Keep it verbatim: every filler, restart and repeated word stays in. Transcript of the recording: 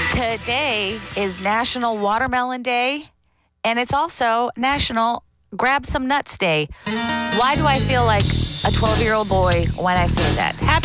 Today is National Watermelon Day, and it's also National Grab Some Nuts Day. Why do I feel like a twelve-year-old boy when I say that? Happy